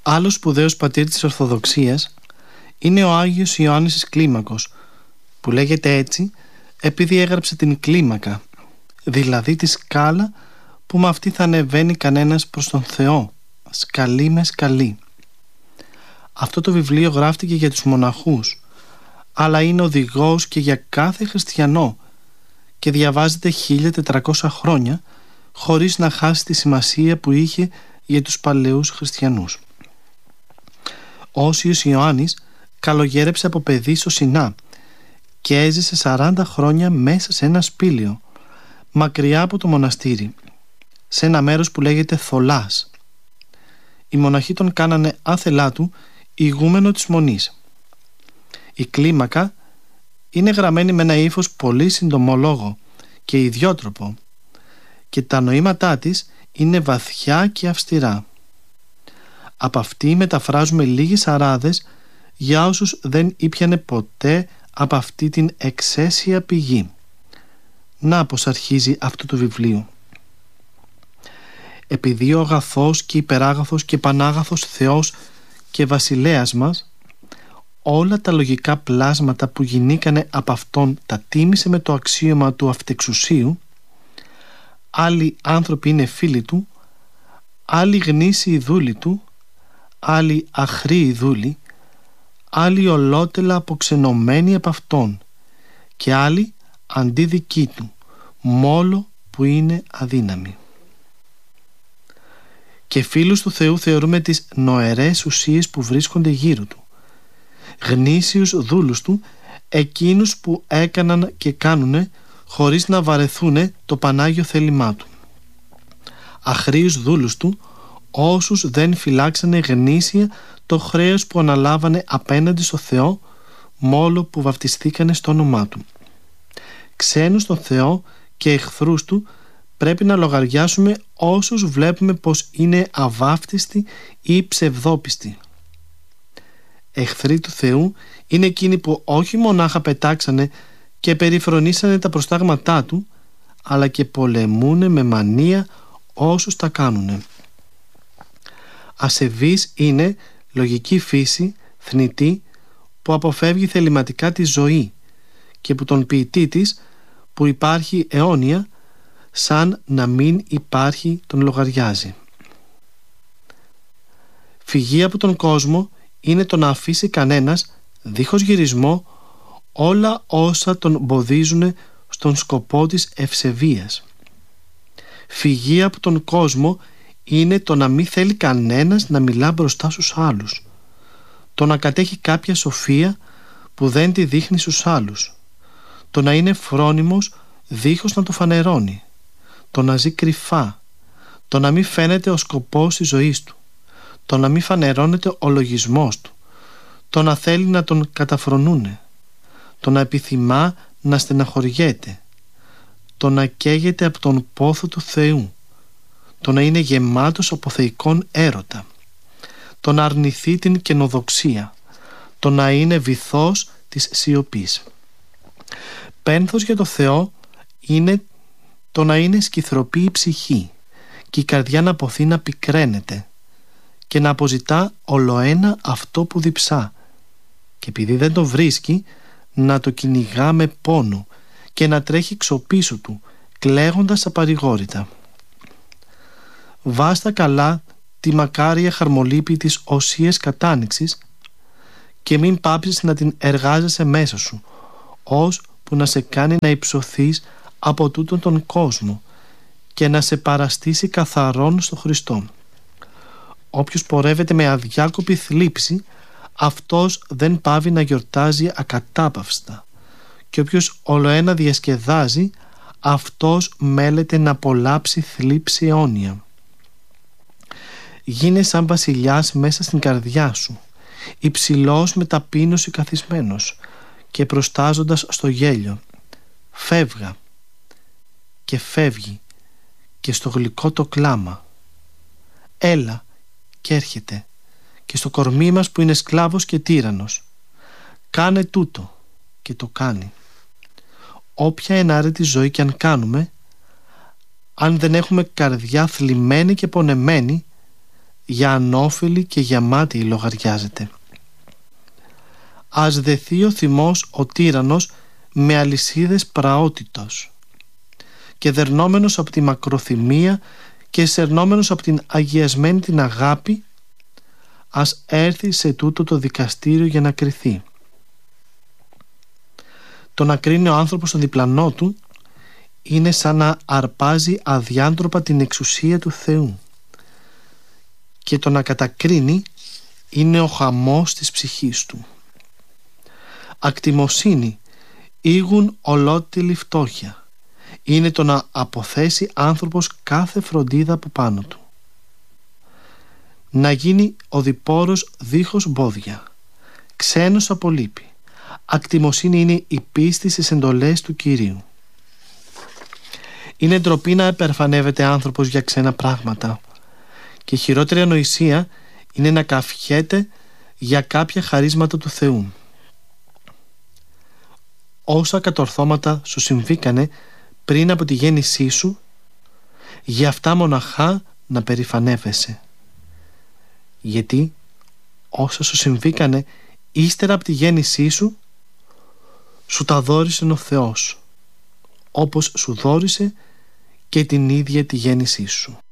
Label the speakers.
Speaker 1: Άλλος σπουδαίος πατήρ της Ορθοδοξίας είναι ο Άγιος Ιωάννης της Κλίμακος, που λέγεται έτσι επειδή έγραψε την κλίμακα, δηλαδή τη σκάλα που με αυτή θα ανεβαίνει κανένας προς τον Θεό, σκαλή με σκαλή. Αυτό το βιβλίο γράφτηκε για τους μοναχούς, αλλά είναι οδηγός και για κάθε χριστιανό και διαβάζεται 1400 χρόνια χωρίς να χάσει τη σημασία που είχε για τους παλαιούς χριστιανούς. Ο Όσιος Ιωάννης καλογέρεψε από παιδί στο Σινά και έζησε 40 χρόνια μέσα σε ένα σπήλαιο, μακριά από το μοναστήρι, σε ένα μέρος που λέγεται Θολάς. Οι μοναχοί τον κάνανε άθελά του ηγούμενο της μονής. Η κλίμακα είναι γραμμένη με ένα ύφος πολύ συντομολόγο και ιδιότροπο και τα νοήματά της είναι βαθιά και αυστηρά. Από αυτή μεταφράζουμε λίγες αράδες για όσους δεν ήπιανε ποτέ από αυτή την εξαίσια πηγή. Να πως αρχίζει αυτό το βιβλίο. Επειδή ο αγαθός και υπεράγαθος και πανάγαθος Θεός και βασιλέας μας όλα τα λογικά πλάσματα που γινήκανε από Αυτόν τα τίμησε με το αξίωμα του αυτεξουσίου, άλλοι άνθρωποι είναι φίλοι Του, άλλοι γνήσιοι δούλοι Του, άλλοι αχρήοι δούλοι, άλλοι ολότελα αποξενωμένοι από Αυτόν και άλλοι αντί δικοί Του, μόλο που είναι αδύναμοι. Και φίλους του Θεού θεωρούμε τις νοερές ουσίες που βρίσκονται γύρω Του, γνήσιους δούλους Του, εκείνους που έκαναν και κάνουνε χωρίς να βαρεθούνε το Πανάγιο θέλημά Του. Αχρήους δούλους Του, όσους δεν φυλάξανε γνήσια το χρέος που αναλάβανε απέναντι στο Θεό μόλο που βαπτιστήκανε στο όνομά Του. Ξένους στον Θεό και εχθρούς Του πρέπει να λογαριάσουμε όσους βλέπουμε πως είναι αβάφτιστοι ή ψευδόπιστοι. Εχθροί του Θεού είναι εκείνοι που όχι μονάχα πετάξανε και περιφρονήσανε τα προστάγματά Του, αλλά και πολεμούνε με μανία όσους τα κάνουνε. Ασεβής είναι λογική φύση, θνητή, που αποφεύγει θεληματικά τη ζωή και που τον ποιητή της, που υπάρχει αιώνια, σαν να μην υπάρχει τον λογαριάζει. Φυγή από τον κόσμο είναι το να αφήσει κανένας, δίχως γυρισμό, όλα όσα τον μποδίζουν στον σκοπό της ευσεβίας. Φυγή από τον κόσμο είναι το να μην θέλει κανένας να μιλά μπροστά στους άλλους, το να κατέχει κάποια σοφία που δεν τη δείχνει στους άλλους, το να είναι φρόνιμος δίχως να το φανερώνει, το να ζει κρυφά, το να μην φαίνεται ο σκοπός της ζωής του, το να μην φανερώνεται ο λογισμός του, το να θέλει να τον καταφρονούνε, το να επιθυμά να στεναχωριέται, το να καίγεται από τον πόθο του Θεού, το να είναι γεμάτος από θεϊκόν έρωτα, το να αρνηθεί την καινοδοξία, το να είναι βυθός της σιωπής. Πένθος για το Θεό είναι το να είναι σκυθροπή η ψυχή και η καρδιά να ποθεί να πικραίνεται και να αποζητά ολοένα αυτό που διψά και επειδή δεν το βρίσκει να το κυνηγά με πόνο και να τρέχει ξοπίσω του κλαίγοντας απαρηγόρητα. Βάστα καλά τη μακάρια χαρμολύπη της οσίας κατάνοιξης και μην πάψεις να την εργάζεσαι μέσα σου, ως που να σε κάνει να υψωθείς από τούτον τον κόσμο και να σε παραστήσει καθαρόν στο Χριστό. Όποιος πορεύεται με αδιάκοπη θλίψη, αυτός δεν πάβει να γιορτάζει ακατάπαυστα, και όποιος ολοένα διασκεδάζει, αυτός μέλεται να απολαύσει θλίψη αιώνια. Γίνε σαν βασιλιάς μέσα στην καρδιά σου, υψηλός με ταπείνωση καθισμένος και προστάζοντας στο γέλιο. Φεύγα και φεύγει και στο γλυκό το κλάμα. Έλα και έρχεται και στο κορμί μας που είναι σκλάβος και τύραννος. Κάνε τούτο και το κάνει. Όποια ενάρετη ζωή κι αν κάνουμε, αν δεν έχουμε καρδιά θλιμμένη και πονεμένη, για ανώφελη και γεμάτη λογαριάζεται. Ας δεθεί ο θυμός ο τύραννος με αλυσίδες πραότητος, και δερνόμενος από τη μακροθυμία και σερνόμενος από την αγιασμένη την αγάπη, ας έρθει σε τούτο το δικαστήριο για να κριθεί. Το να κρίνει ο άνθρωπος τον διπλανό του είναι σαν να αρπάζει αδιάντροπα την εξουσία του Θεού, και το να κατακρίνει είναι ο χαμός της ψυχής του. Ακτιμοσύνη ήγουν ολότελη φτώχεια είναι το να αποθέσει άνθρωπος κάθε φροντίδα από πάνω του. Να γίνει οδηπόρος δίχως μπόδια, ξένος από λύπη. Ακτιμοσύνη είναι η πίστη στις εντολές του Κυρίου. Είναι ντροπή να επερφανεύεται άνθρωπος για ξένα πράγματα, και χειρότερη ανοησία είναι να καυχέται για κάποια χαρίσματα του Θεού. Όσα κατορθώματα σου συμβήκανε πριν από τη γέννησή σου, για αυτά μοναχά να περηφανεύεσαι. Γιατί όσα σου συμβήκανε ύστερα από τη γέννησή σου, σου τα δώρισε ο Θεός, όπως σου δώρισε και την ίδια τη γέννησή σου.